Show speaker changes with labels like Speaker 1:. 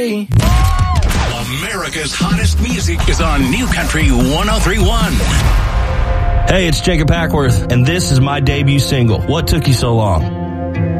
Speaker 1: America's hottest music is on New Country 103.1.
Speaker 2: Hey, it's Jacob Hackworth, and this is my debut single, What Took You So Long?